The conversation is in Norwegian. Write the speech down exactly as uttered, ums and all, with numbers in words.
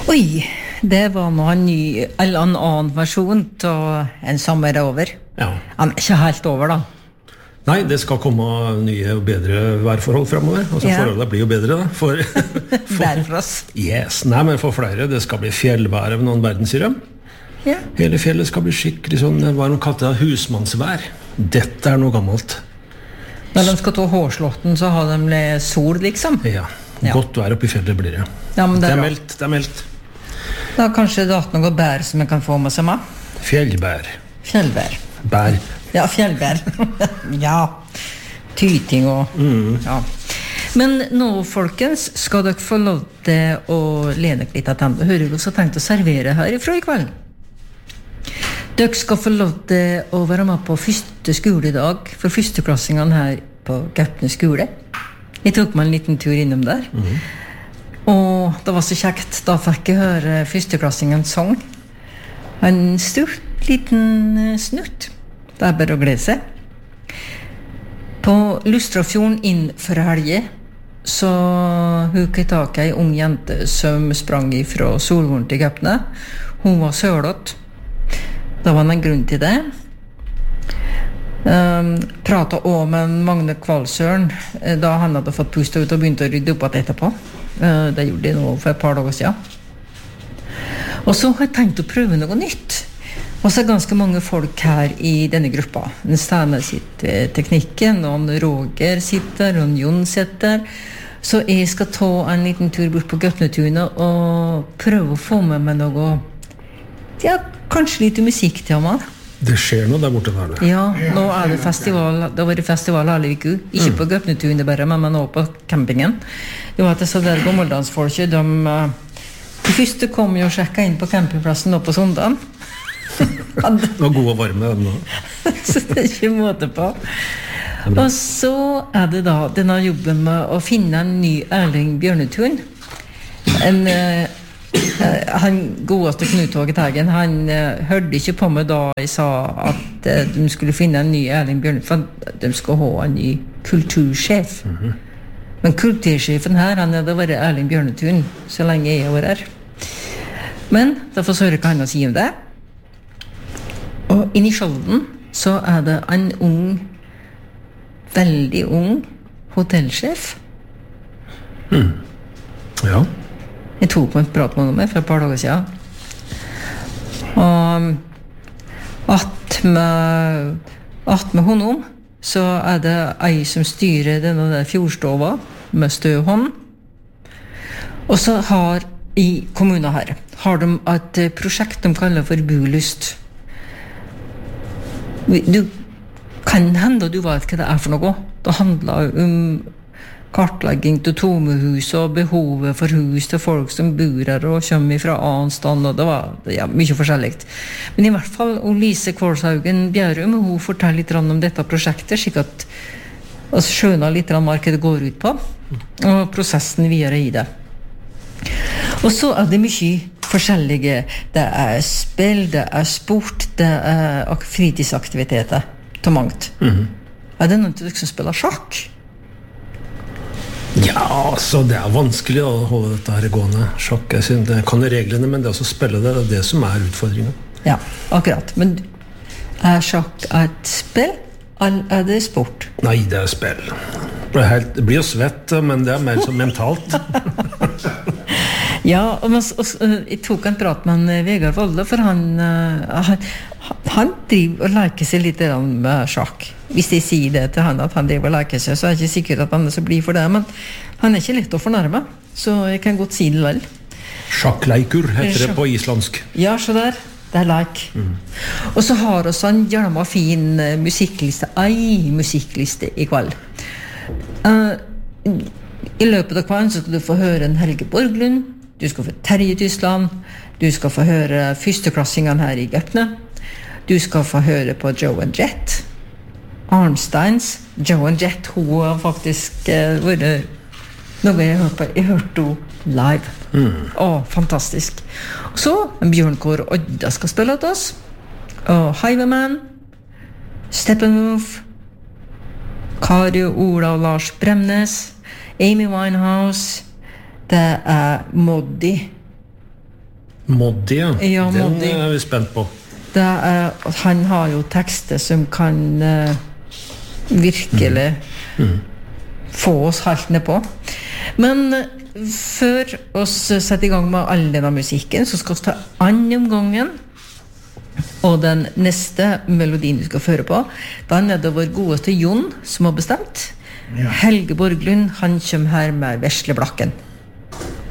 Oi, det var nå en ny, eller en annen versjon av En sommer er over. Ja. Han er ikke helt over da. Nei, det skal komme nye og bedre værforhold fremover. Altså Ja. forholdet blir jo bedre da. For, for, Bedre for oss. yes, nei, men for flere, det skal bli fjellvær av noen verden, sier de. Ja. Hele fjellet skal bli skikkelig sånn, hva de kalte det, husmannsvær. Dette er noe gammelt. Når de skal ta hårslåtten, så har de litt sol, liksom. Ja, Ja. godt vær oppe i fjellet blir det. Ja, men det Det er er bra. meldt, det er meldt. Da kanskje det er noe bær som jeg kan få med seg med. Fjellbær. Fjellbær. Bær. Ja, fjellbær. ja. Tyting og... Ja. Men nå, folkens, skal dere få lov til å lene dere litt av den. Hører du så tenkt å servere herifra i kveld? Dere skal få lov til å være med på første skoledag for førsteklassingene her på Gaupne skole. Jeg tok meg en liten tur innom der. Mhm. Og det var så kjekt. Da fikk jeg høre førsteklassingens sang. En stort liten eh, snutt. Det er bare å glede seg. På Lustrafjorden inn for helge så hukket jeg tak i en ung jente som sprang fra Solvorn til Gaupne. Hun var sølått. Det var en grunn til det. Um, pratet også med Magne Kvalsøren da han hadde fått pustet ut og begynte å rydde opp at etterpå. Uh, det gjorde jeg nå for et par dager siden. Og så har jeg tenkt å prøve noe nytt. Og så er ganske mange folk her i denne gruppa. En Steinar sitter ved teknikken, og en Roger sitter, og en Jon sitter. Så jeg skal ta en liten tur bort på Gaupnetunet og prøve å få med meg noe, ja, kanskje litt musikk til meg. Det skjer noe der borte der. Ja, nå er det festival, det var det festival alle uku. Ikke på Gaupnetunet bare, men nå på campingen. Det var at disse der gammeldansfolket, de, de første kom jo og sjekket inn på campingplassen nå på sondagen. Det var god og varme den nå. Så det er ikke måte på. Og så er det da denne jobben med å finne en ny Erling Bjørnetun. En, eh, han godeste Knut Håge Teigen, han eh, hørte ikke på meg da jeg sa at eh, de skulle finne en ny Erling Bjørnetun, for de skulle ha en ny kultursjef. Mhm. Men kultursjefen her, han hadde vært Erling Bjørnetun så lenge jeg var her. Men da får jeg høre hva han har å si om det. Og inne i Skjolden så er det en ung, veldig ung hotellsjef. Ja. Jeg tok på en prat med henne for et par dager siden. Og at med, at med honom så er det ei som styrer denne der fjordstova med støhånd. Og så har i kommunen her har de et prosjekt de kaller for Bulyst. Du kan hende du vet hva det er for noe. Det handler om kartlegging til tomehus og behovet for hus til folk som bor her og kommer fra annen stand, og det var ja, mye forskjellig. Men i hvert fall, Lise Kvalshaugen Bjærum, hun forteller litt om dette prosjektet, slik at vi skjønner litt hva det går ut på, og prosessen videre i det. Og så er det mye forskjellige. Det er spill, det er sport, det er fritidsaktiviteter til mangt. Mhm. Er det noen til dere som spiller sjakk? Ja, så det er vanskelig å holde dette her gående. Sjakk, jeg synes det kan reglene, men det å spille det, det er det som er utfordringen. Ja, akkurat. Men er sjakk et spill, eller er det sport? Nei, det er spill. Det, er helt, det blir jo svett, men det er mer som mentalt. Ja, og, og, og jeg tok en prat med en Vegard Volde, for han, han, han driver og leker seg litt med sjakk. Hvis jeg sier det til han, at han driver og leker seg, så er jeg ikke sikker at han er så blir for det, men han er ikke lett å fornærme, så jeg kan godt si det vel. Sjakkleikur heter det på islandsk. Ja, så der. Det er leik. Mm. Og så har også en gjerne fin uh, musikkliste, ei musikkliste i kveld. Uh, I løpet av kvelden så skal du få høre en Helge Borglund, du skal få Terje Tysland, du skal få høre førsteklassingene her i Gaupne, du skal få høre på Joe and Jet, Arnsteins. Joe and Jet, hun har faktisk uh, vært noe jeg hørte på. Jeg hørte henne live. Mm. Åh, fantastisk. Og så en Bjørnkår Odda skal spille til oss. Og Highwayman, Steppenwolf, Kari og Ola og Lars Bremnes, Amy Winehouse, det er Moddi, Moddi, ja. Ja, Den Moddi. er vi spent på. Det er, han har jo tekster som kan uh, virkelig Mm. Mm. få oss helt ned på. Men uh, før oss setter i gang med all denne musikken, så skal vi ta andre omgangen. Og den neste melodien vi skal føre på, den er det vår godeste Jon som har bestemt. Ja. Helge Borglund, han kommer her med Vesle Blakken.